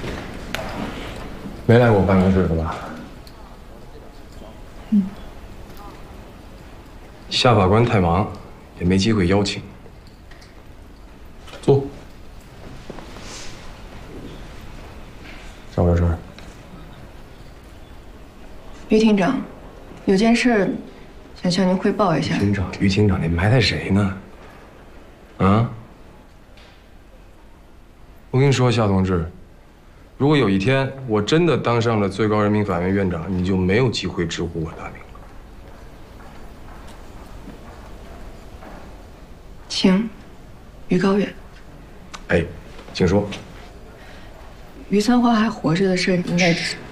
没来过我办公室是吧？夏法官太忙，也没机会邀请。坐。找我有事儿？ 于厅长，有件事想向您汇报一下。 于厅长，你埋汰谁呢？啊？我跟你说，夏同志，如果有一天我真的当上了最高人民法院院长，你就没有机会直呼我大名了。 请，于高远。 哎，请说。 于三花还活着的事，应该。